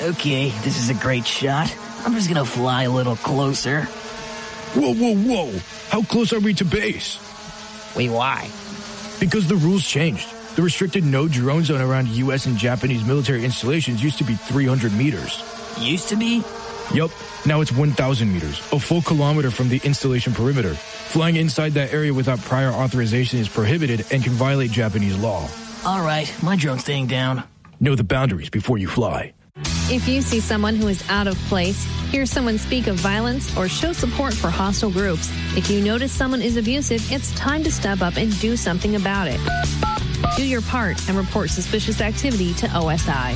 Okay, this is a great shot. I'm just gonna fly a little closer. Whoa, whoa, whoa. How close are we to base? Wait, why? Because the rules changed. The restricted no-drone zone around U.S. and Japanese military installations used to be 300 meters. Used to be? Yup. Now it's 1,000 meters, a full kilometer from the installation perimeter. Flying inside that area without prior authorization is prohibited and can violate Japanese law. All right, my drone's staying down. Know the boundaries before you fly. If you see someone who is out of place, hear someone speak of violence, or show support for hostile groups, if you notice someone is abusive, it's time to step up and do something about it. Do your part and report suspicious activity to OSI.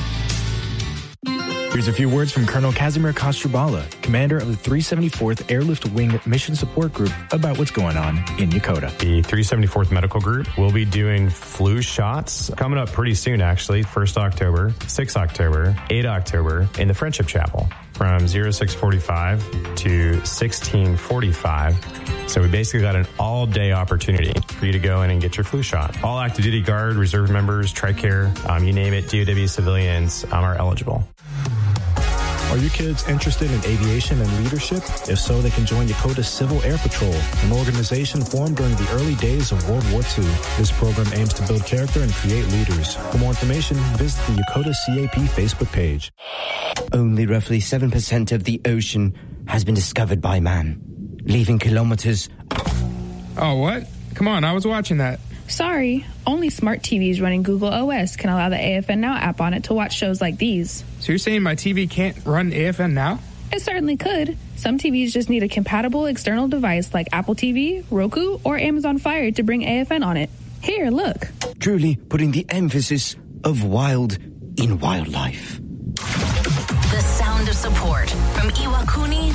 Here's a few words from Colonel Casimir Kostrubala, commander of the 374th Airlift Wing Mission Support Group, about what's going on in Yokota. The 374th Medical Group will be doing flu shots coming up pretty soon, actually. 1st October, 6 October, 8 October in the Friendship Chapel from 0645 to 1645. So we basically got an all-day opportunity for you to go in and get your flu shot. All active duty Guard, reserve members, TRICARE, you name it, DOW civilians are eligible. Are your kids interested in aviation and leadership? If so, they can join Yokota's Civil Air Patrol, an organization formed during the early days of World War II. This program aims to build character and create leaders. For more information, visit the Yokota CAP Facebook page. Only roughly 7% of the ocean has been discovered by man, leaving kilometers. Oh, what? Come on, I was watching that. Sorry, only smart TVs running Google OS can allow the AFN Now app on it to watch shows like these. So you're saying my TV can't run AFN Now? It certainly could. Some TVs just need a compatible external device like Apple TV, Roku, or Amazon Fire to bring AFN on it. Here, look. Truly putting the emphasis of wild in wildlife. The sound of support from Iwakuni